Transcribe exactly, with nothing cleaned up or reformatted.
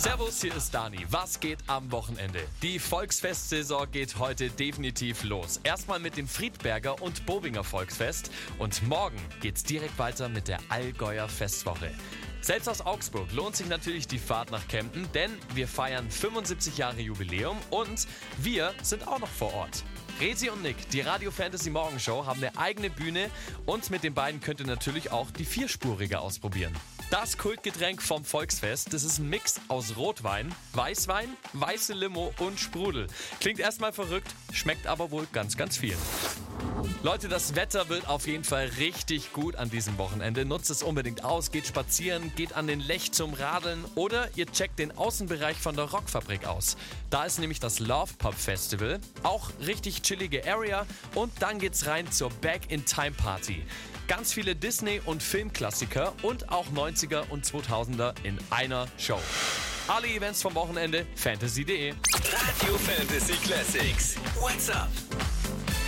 Servus, hier ist Dani. Was geht am Wochenende? Die Volksfestsaison geht heute definitiv los. Erstmal mit dem Friedberger und Bobinger Volksfest und morgen geht's direkt weiter mit der Allgäuer Festwoche. Selbst aus Augsburg lohnt sich natürlich die Fahrt nach Kempten, denn wir feiern fünfundsiebzig Jahre Jubiläum und wir sind auch noch vor Ort. Resi und Nick, die Radio Fantasy Morgenshow, haben eine eigene Bühne und mit den beiden könnt ihr natürlich auch die Vierspurige ausprobieren. Das Kultgetränk vom Volksfest, das ist ein Mix aus Rotwein, Weißwein, weiße Limo und Sprudel. Klingt erstmal verrückt, schmeckt aber wohl ganz, ganz viel. Leute, das Wetter wird auf jeden Fall richtig gut an diesem Wochenende. Nutzt es unbedingt aus, geht spazieren, geht an den Lech zum Radeln oder ihr checkt den Außenbereich von der Rockfabrik aus. Da ist nämlich das Love Pub Festival, auch richtig chillige Area und dann geht's rein zur Back in Time Party. Ganz viele Disney- und Filmklassiker und auch neunziger und zweitausender in einer Show. Alle Events vom Wochenende, fantasy punkt de. Radio Fantasy Classics. What's up?